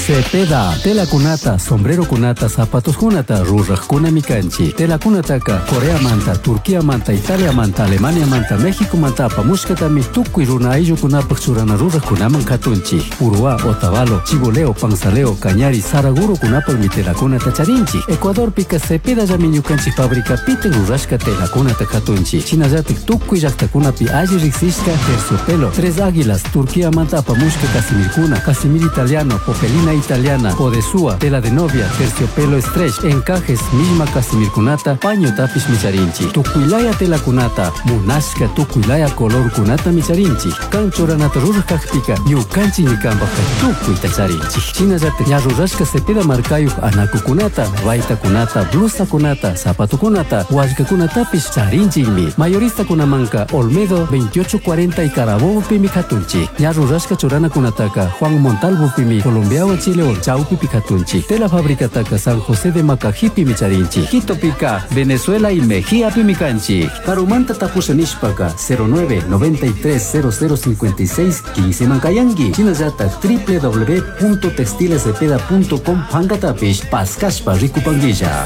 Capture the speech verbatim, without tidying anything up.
Cepeda, tela kunata, sombrero kunata, zapatos kunata, ruraj kuna mikanchi. Tela kunataka, Corea manta, Turquía manta, Italia manta, Alemania manta, México manta, pamushkatami, tukui runa ayllu kunapak churana ruraj kunaman katunchi. Urua, Otavalo, Chiboleo, Panzaleo, Cañari, Saraguro kunapak mi tela kunata charinchi. Ecuador pika Cepeda llami ñukanchi fabrica piten rurashka tela kunata katunchi. Chinallatik tukui llaqtakunapi alli riksishka terciopelo, Tres Águilas, Turquía manta, pamushka casimir kuna, casimir italiano, popelina italiana, podesúa, tela de novia, terciopelo stretch, encajes, misma casimir kunata, paño tapish micharinchi. Tukuilaya tela kunata, munashka tukuilaya color kunata micharinchi. Kanchoranata rurajkakpika, ñukanchi ñikambaka tukuy tacharinchi. Chinallatik ña rurashka Cepeda markayuq anaku kunata, raita kunata, blusa kunata, zapato kunata, wallka kunatapish charinchikmi. Mayorista kunamanka, Olmedo veintiocho cuarenta y Carabobo pimi katunchi. Ña rurashka churana kunataka, Juan Montalvo pimi, Colombiawa Chile Chaupi Picatunchi. Tela fábrica taca San José de Macajipi Micharinchi. Quito Pica, Venezuela y Mejía Pimicanchi. Carumanta Tapusanishpaka cero nueve noventa y tres cero cero cincuenta y seis quince Mancayangi. Chinazata w w w punto textilecepeda punto com Pangatapish Pascashpa Ricupanguilla.